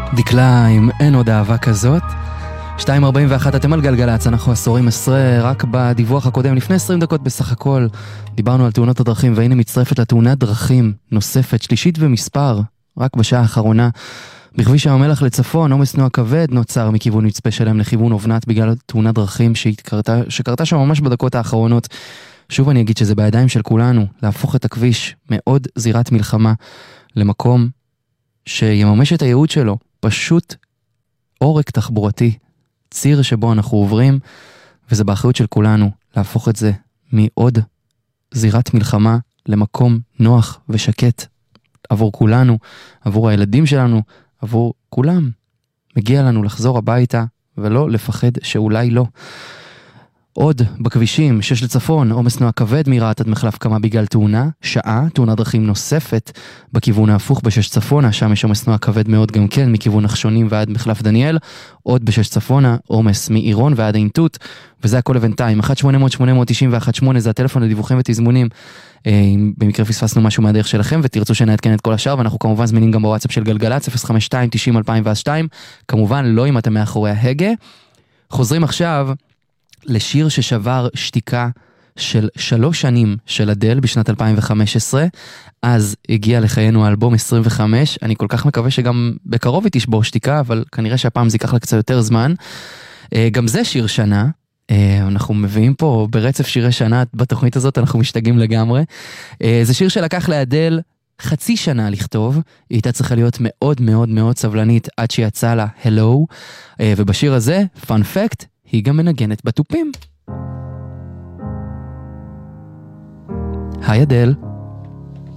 דקלה עם אין עוד אהבה כזאת. 2:41 אתם על גלגלץ, אנחנו עשורים עשרה. רק בדיווח הקודם לפני 20 דקות בסך הכל דיברנו על תאונות הדרכים, והנה מצטרפת לתאונת דרכים נוספת, שלישית ומספר, רק בשעה האחרונה. בכביש ים המלח לצפון, עומס תנועה כבד נוצר מכיוון מצפה שלם לכיוון אבנת בגלל תאונת דרכים שקרתה שם ממש בדקות האחרונות. שוב אני אגיד שזה בידיים של כולנו להפוך את הכביש מעוד זירת מלחמה למקום שיממש את הייעוד שלו, פשוט עורק תחבורתי, ציר שבו אנחנו עוברים, וזה באחריות של כולנו להפוך את זה מעוד זירת מלחמה למקום נוח ושקט עבור כולנו, עבור הילדים שלנו, עבור כולם. מגיע לנו לחזור הביתה ולא לפחד שאולי לא. עוד בכבישים, 6 לצפון, עומס תנועה כבד מרהט עד מחלף קמה בגלל תאונה, שעה, תאונת דרכים נוספת בכיוון ההפוך ב6 צפונה, שם יש עומס תנועה כבד מאוד גם כן, מכיוון נחשונים ועד מחלף דניאל, עוד ב6 צפונה, עומס מעירון ועד האינטוט, וזה הכל לבינתיים, 1-800-890-118 זה הטלפון לדיווחים ותזמונים, במקרה פספסנו משהו מהדרך שלכם ותרצו שנעדכן את כל השאר, ואנחנו כמובן זמינים גם בוואטסאפ של גלגלץ, 052-90-2002, כמובן לא אם אתם מאחורי ההגה. חוזרים עכשיו לשיר ששבר שתיקה של 3 שנים של אדל בשנת 2015, אז הגיע לחיינו האלבום 25, אני כל כך מקווה שגם בקרוב היא תשבור שתיקה, אבל כנראה שהפעם זה ייקח לה קצת יותר זמן. גם זה שיר שנה, אנחנו מביאים פה ברצף שירי שנה, בתוכנית הזאת אנחנו משתגעים לגמרי. זה שיר שלקח לאדל חצי שנה לכתוב, היא הייתה צריכה להיות מאוד מאוד מאוד סבלנית עד שיצא לה Hello, ובשיר הזה, fun fact, היא גם מנגנת בטופים. היי אדל.